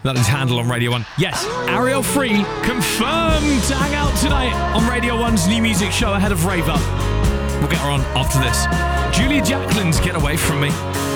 That is Handle on Radio 1. Yes, Ariel Free confirmed to hang out tonight on Radio 1's new music show ahead of Rave Up. We'll get her on after this. Julia Jacqueline's Get Away From Me.